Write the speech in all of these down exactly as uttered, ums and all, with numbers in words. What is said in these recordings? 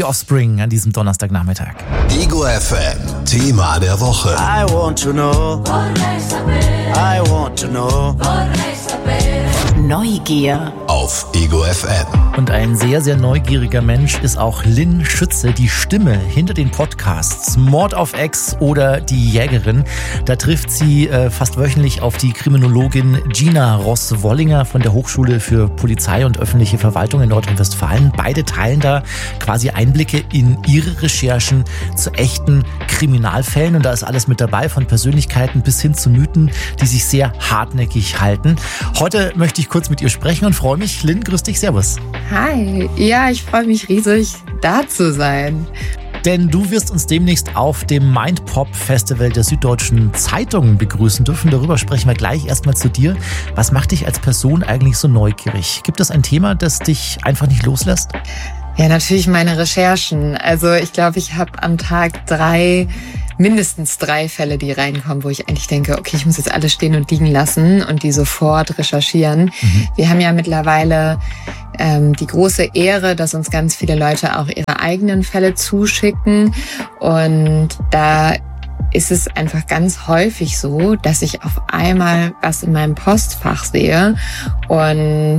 Offspring an diesem Donnerstagnachmittag. Ego F M, Thema der Woche. I want to know. I want to know. Neugier. Auf Ego F M. Und ein sehr, sehr neugieriger Mensch ist auch Lynn Schütze, die Stimme hinter den Podcasts Mord auf Ex oder Die Jägerin. Da trifft sie äh, fast wöchentlich auf die Kriminologin Gina Ross-Wollinger von der Hochschule für Polizei und öffentliche Verwaltung in Nordrhein-Westfalen. Beide teilen da quasi Einblicke in ihre Recherchen zu echten Kriminalfällen. Und da ist alles mit dabei, von Persönlichkeiten bis hin zu Mythen, die sich sehr hartnäckig halten. Heute möchte ich kurz mit ihr sprechen und freue mich. Lynn, grüß dich, servus. Hi, ja, ich freue mich riesig, da zu sein. Denn du wirst uns demnächst auf dem Mindpop-Festival der Süddeutschen Zeitung begrüßen dürfen. Darüber sprechen wir gleich. Erstmal zu dir. Was macht dich als Person eigentlich so neugierig? Gibt es ein Thema, das dich einfach nicht loslässt? Ja, natürlich meine Recherchen. Also ich glaube, ich habe am Tag drei, mindestens drei Fälle, die reinkommen, wo ich eigentlich denke, okay, ich muss jetzt alles stehen und liegen lassen und die sofort recherchieren. Mhm. Wir haben ja mittlerweile ähm, die große Ehre, dass uns ganz viele Leute auch ihre eigenen Fälle zuschicken. Und da ist es einfach ganz häufig so, dass ich auf einmal was in meinem Postfach sehe und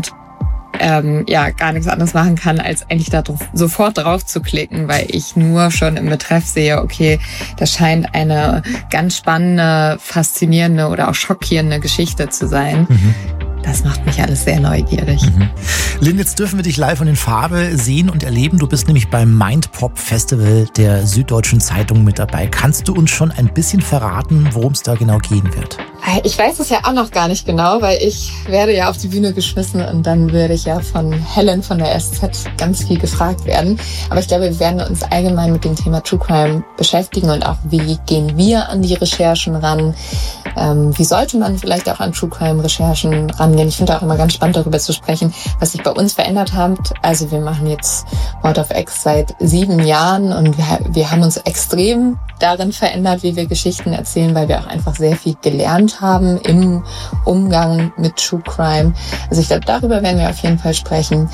Ähm, ja, gar nichts anderes machen kann, als eigentlich da drauf, sofort drauf zu klicken, weil ich nur schon im Betreff sehe, okay, das scheint eine ganz spannende, faszinierende oder auch schockierende Geschichte zu sein. Mhm. Das macht mich alles sehr neugierig. Mhm. Lynn, jetzt dürfen wir dich live und in Farbe sehen und erleben. Du bist nämlich beim Mindpop-Festival der Süddeutschen Zeitung mit dabei. Kannst du uns schon ein bisschen verraten, worum es da genau gehen wird? Ich weiß es ja auch noch gar nicht genau, weil ich werde ja auf die Bühne geschmissen und dann werde ich ja von Helen von der S Z ganz viel gefragt werden. Aber ich glaube, wir werden uns allgemein mit dem Thema True Crime beschäftigen und auch, wie gehen wir an die Recherchen ran? Ähm, wie sollte man vielleicht auch an True Crime Recherchen rangehen? Ich finde auch immer ganz spannend, darüber zu sprechen, was sich bei uns verändert hat. Also wir machen jetzt Mord auf Ex seit sieben Jahren und wir, wir haben uns extrem darin verändert, wie wir Geschichten erzählen, weil wir auch einfach sehr viel gelernt haben im Umgang mit True Crime. Also ich glaube, darüber werden wir auf jeden Fall sprechen.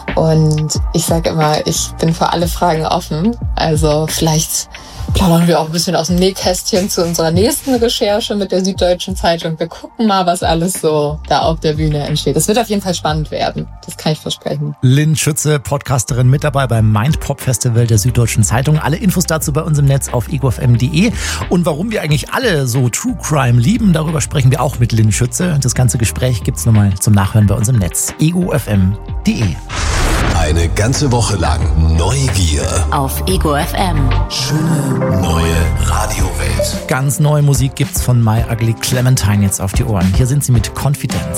Und ich sage immer, ich bin für alle Fragen offen. Also vielleicht plaudern wir auch ein bisschen aus dem Nähkästchen zu unserer nächsten Recherche mit der Süddeutschen Zeitung. Wir gucken mal, was alles so da auf der Bühne entsteht. Es wird auf jeden Fall spannend werden. Das kann ich versprechen. Lynn Schütze, Podcasterin, mit dabei beim Mindpop-Festival der Süddeutschen Zeitung. Alle Infos dazu bei uns im Netz auf ego f m punkt d e. Und warum wir eigentlich alle so True Crime lieben, darüber sprechen wir auch mit Lynn Schütze. Das ganze Gespräch gibt's nochmal zum Nachhören bei uns im Netz. ego f m punkt d e. Eine ganze Woche lang Neugier. Auf Ego F M. Schöne neue Radiowelt. Ganz neue Musik gibt's von My Ugly Clementine jetzt auf die Ohren. Hier sind sie mit Confidence.